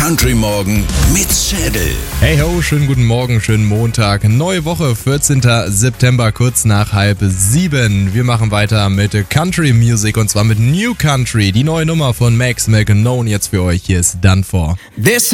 Country Morgen mit Schädel. Hey ho, schönen guten Morgen, schönen Montag. Neue Woche, 14. September, kurz nach 6:30. Wir machen weiter mit Country Music und zwar mit New Country. Die neue Nummer von Max McNone jetzt für euch. Hier ist Done For. This